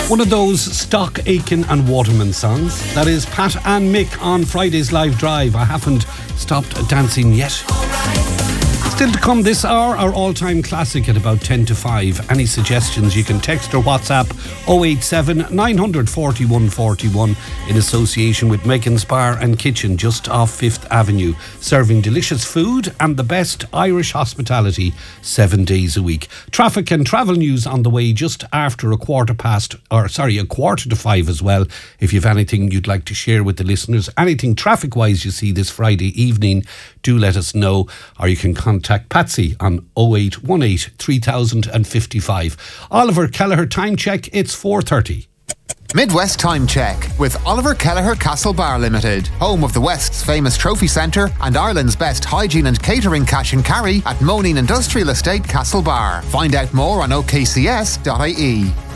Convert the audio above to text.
One of those Stock Aitken and Waterman songs. That is Pat and Mick on Friday's Live Drive. I haven't stopped dancing yet. Still to come this hour, our all-time classic at about 10 to 5. Any suggestions you can text or WhatsApp 087 941 41 in association with Megan's Bar and Kitchen just off 5th Avenue, serving delicious food and the best Irish hospitality 7 days a week. Traffic and travel news on the way just after a quarter to 5 as well. If you've anything you'd like to share with the listeners, anything traffic-wise you see this Friday evening, do let us know, or you can contact Patsy on 0818 3055. Oliver Kelleher time check, it's 4:30. Midwest Time Check with Oliver Kelleher Castlebar Limited, home of the West's famous trophy centre and Ireland's best hygiene and catering cash and carry at Moneen Industrial Estate, Castlebar. Find out more on okcs.ie.